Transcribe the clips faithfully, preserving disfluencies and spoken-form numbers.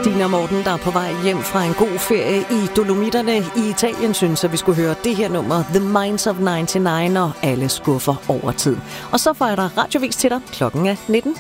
Stine og Morten, der er på vej hjem fra en god ferie i Dolomitterne i Italien, synes at vi skulle høre det her nummer, The Minds of nioghalvfems, og alle skuffer over tid. Og så får jeg der radiovis til dig. Klokken er nitten.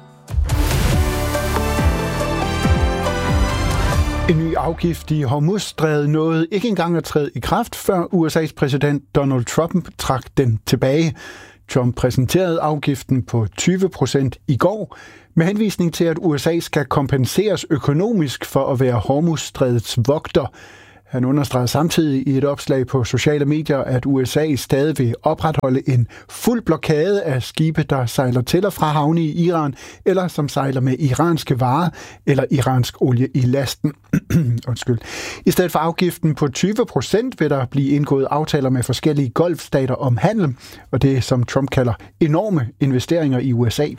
En ny afgift i Hormuzstrædet nåede ikke engang at træde i kraft, før U S A's præsident Donald Trump trak den tilbage. Trump præsenterede afgiften på tyve procent i går, med henvisning til, at U S A skal kompenseres økonomisk for at være Hormuzstrædets vogter. Han understregede samtidig i et opslag på sociale medier, at U S A stadig vil opretholde en fuld blokade af skibe, der sejler til og fra havne i Iran, eller som sejler med iranske varer eller iransk olie i lasten. Undskyld. I stedet for afgiften på tyve procent vil der blive indgået aftaler med forskellige golfstater om handel, og det som Trump kalder enorme investeringer i U S A.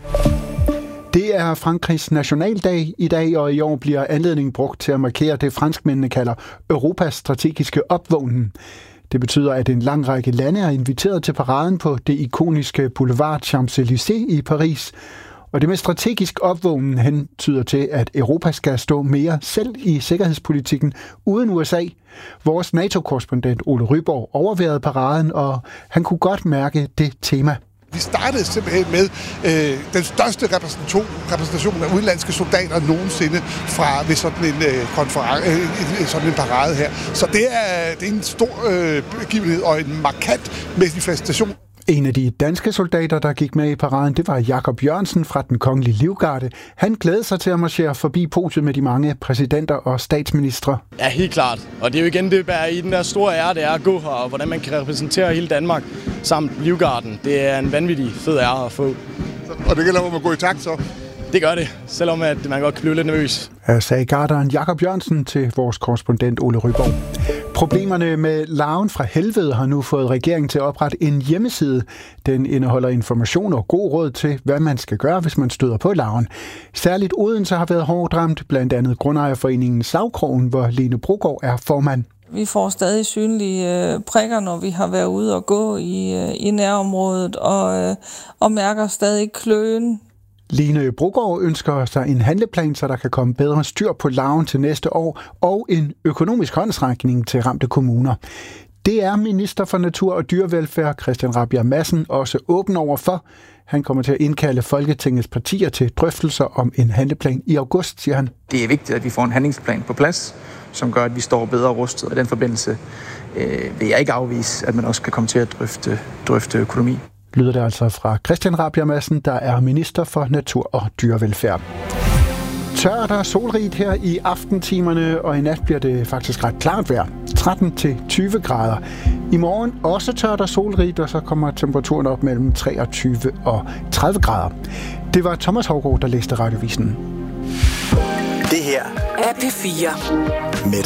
Det er Frankrigs nationaldag i dag, og i år bliver anledningen brugt til at markere det, franskmændene kalder Europas strategiske opvågnen. Det betyder, at en lang række lande er inviteret til paraden på det ikoniske Boulevard Champs-Élysées i Paris. Og det med strategisk opvågnen hentyder til, at Europa skal stå mere selv i sikkerhedspolitikken uden U S A. Vores NATO-korrespondent Ole Ryborg overværede paraden, og han kunne godt mærke det tema. Vi startede simpelthen med øh, den største repræsentation, repræsentation af udenlandske soldater nogensinde fra ved sådan en øh, konference, øh, sådan en parade her. Så det er, det er en stor øh, begivenhed og en markant manifestation. En af de danske soldater, der gik med i paraden, det var Jakob Jørgensen fra den kongelige livgarde. Han glædede sig til at marchere forbi podiet med de mange præsidenter og statsministre. Ja, helt klart. Og det er jo igen det, der er i den der store ære, det er at gå her, og hvordan man kan repræsentere hele Danmark samt livgarden. Det er en vanvittig fed ære at få. Og det gælder om at gå i takt så? Det gør det, selvom at man godt kan blive lidt nervøs. Her sagde garderen Jakob Jørgensen til vores korrespondent Ole Ryborg. Problemerne med larven fra helvede har nu fået regeringen til at oprette en hjemmeside. Den indeholder information og god råd til, hvad man skal gøre, hvis man støder på larven. Særligt Odense har været hårdt ramt, blandt andet Grundejerforeningen Savkrogen, hvor Lene Brogaard er formand. Vi får stadig synlige prikker, når vi har været ude og gå i, i nærområdet, og, og mærker stadig kløen. Line Brogaard ønsker sig en handleplan, så der kan komme bedre styr på larven til næste år, og en økonomisk håndsrækning til ramte kommuner. Det er minister for Natur og Dyrevelfærd, Christian Rabjerg Madsen, også åben over for. Han kommer til at indkalde Folketingets partier til drøftelser om en handleplan i august, siger han. Det er vigtigt, at vi får en handlingsplan på plads, som gør, at vi står bedre rustet. Og i den forbindelse øh, vil jeg ikke afvise, at man også kan komme til at drøfte, drøfte økonomi. Lyder det altså fra Christian Rabjerg Madsen, der er minister for Natur og Dyrevelfærd. Tørt og solrigt her i aftentimerne, og i nat bliver det faktisk ret klart vejr. tretten til tyve grader. I morgen også tørt og solrigt, og så kommer temperaturen op mellem treogtyve og tredive grader. Det var Thomas Haugaard, der læste Radiovisen. Det her er P fire. Med